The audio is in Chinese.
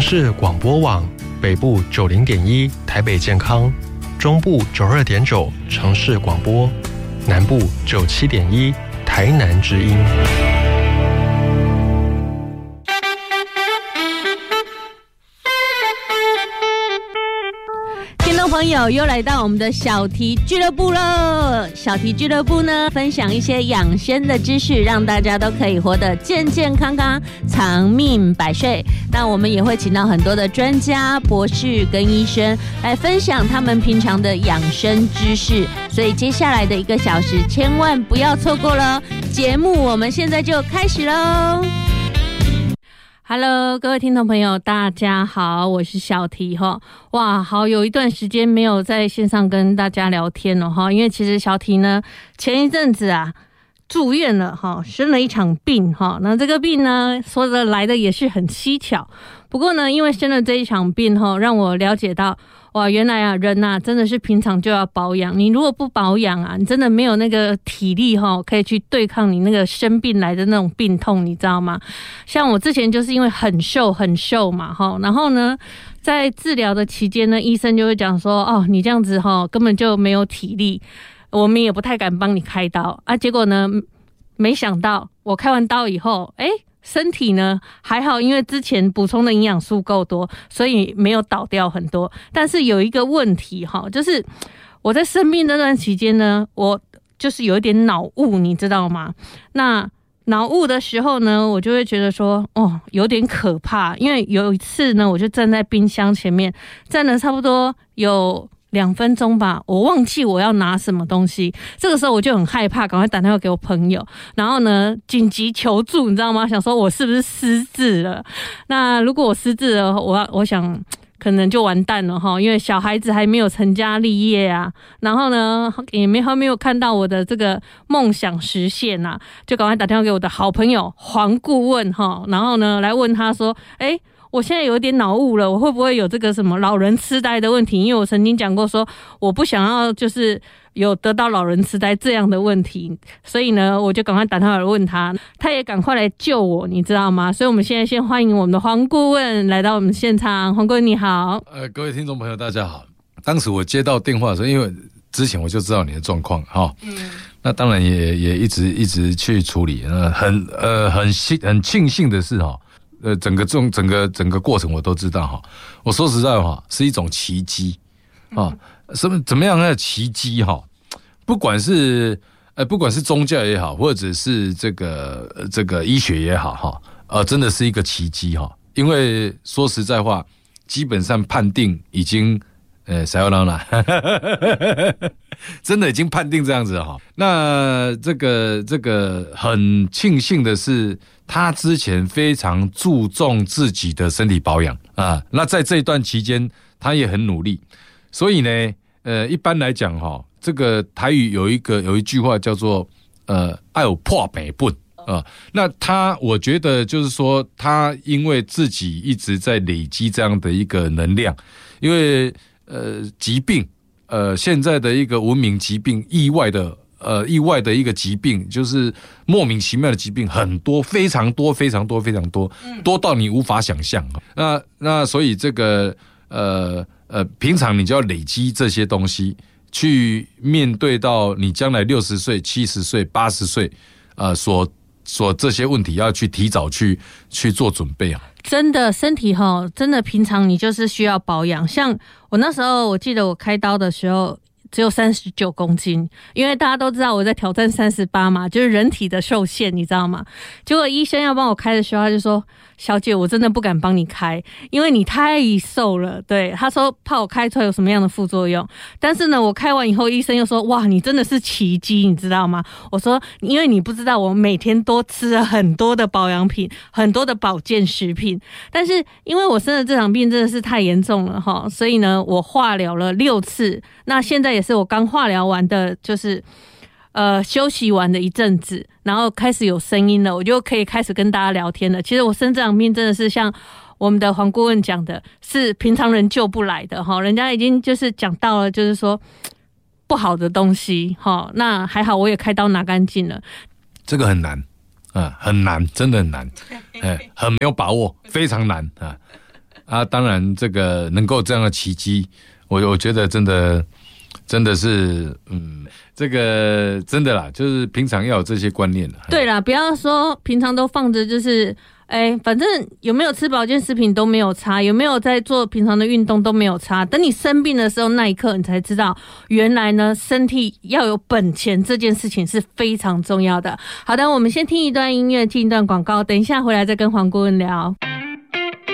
市广播网，北部90.1台北健康，中部92.9城市广播，南部97.1台南之音。 朋友又来到我们的小题俱乐部了。小题俱乐部呢，分享一些养生的知识，让大家都可以活得健健康康，长命百岁。那我们也会请到很多的专家、博士跟医生来分享他们平常的养生知识。所以接下来的1个小时，千万不要错过了。节目我们现在就开始喽。Hello， 各位听众朋友，大家好，我是小题哈。哇，好有一段时间没有在线上跟大家聊天了哈，因为其实小题呢前一阵子啊住院了哈，生了一场病哈。那这个病呢，说的来的也是很蹊跷。不过呢，因为生了这一场病哈，让我了解到。哇，原来啊，人啊，真的是平常就要保养。你如果不保养啊，你真的没有那个体力可以去对抗你那个生病来的那种病痛，你知道吗？像我之前就是因为很瘦嘛，然后呢，在治疗的期间呢，医生就会讲说，哦，你这样子根本就没有体力，我们也不太敢帮你开刀啊。结果呢，没想到我开完刀以后，身体呢还好，因为之前补充的营养素够多，所以没有倒掉很多。但是有一个问题就是我在生病那段期间呢，我就是有一点脑雾，你知道吗？那脑雾的时候呢，我就会觉得说，有点可怕。因为有一次呢，我就站在冰箱前面，站了差不多有2分钟吧，我忘记我要拿什么东西。这个时候我就很害怕，赶快打电话给我朋友，然后呢紧急求助，你知道吗？想说我是不是失智了？那如果我失智了，我想可能就完蛋了因为小孩子还没有成家立业啊，然后呢也没有看到我的这个梦想实现啊，就赶快打电话给我的好朋友黄顾问然后呢来问他说，我现在有点脑雾了，我会不会有这个什么老人痴呆的问题？因为我曾经讲过说，我不想要就是有得到老人痴呆这样的问题，所以呢，我就赶快打电话问他，他也赶快来救我，你知道吗？所以我们现在先欢迎我们的黄顾问来到我们现场。黄顾问你好。 各位听众朋友大家好。当时我接到电话的时候，因为之前我就知道你的状况那当然也一直去处理。很庆幸的是整个过程我都知道我说实在话是一种奇迹怎么样的奇迹不管是宗教也好，或者是这个医学也好真的是一个奇迹因为说实在话，基本上判定已经塞欧拉真的已经判定这样子那这个很庆幸的是，他之前非常注重自己的身体保养那在这一段期间他也很努力，所以呢一般来讲这个台语有一句话叫做要有破病本那我觉得就是说，他因为自己一直在累积这样的一个能量，因为疾病现在的一个文明疾病，意外的一个疾病，就是莫名其妙的疾病很多，非常多多到你无法想象那所以这个平常你就要累积这些东西，去面对到你将来60岁、70岁、80岁所这些问题要去提早去做准备真的身体真的平常你就是需要保养。像我那时候，我记得我开刀的时候只有39公斤，因为大家都知道我在挑战38嘛，就是人体的受限，你知道吗？结果医生要帮我开的时候，他就说：“小姐，我真的不敢帮你开，因为你太瘦了。”对，他说怕我开出来有什么样的副作用。但是呢，我开完以后，医生又说：“哇，你真的是奇迹，你知道吗？”我说：“因为你不知道，我每天都吃了很多的保养品，很多的保健食品。但是因为我生的这场病真的是太严重了所以呢，我化疗了6次。那现在也是我刚化疗完的，就是休息完的一阵子，然后开始有声音了，我就可以开始跟大家聊天了。其实我生这场病真的是像我们的黄顾问讲的，是平常人救不来的人家已经就是讲到了，就是说不好的东西那还好我也开刀拿干净了。 这个很难很难，真的很难很没有把握，非常难啊，当然这个能够这样的奇迹，我觉得真的是，这个真的啦，就是平常要有这些观念啦。 对啦，不要说平常都放着，就是反正有没有吃保健食品都没有差，有没有在做平常的运动都没有差。等你生病的时候，那一刻你才知道，原来呢身体要有本钱这件事情是非常重要的。好的，我们先听一段音乐，进一段广告，等一下回来再跟黄顾问聊。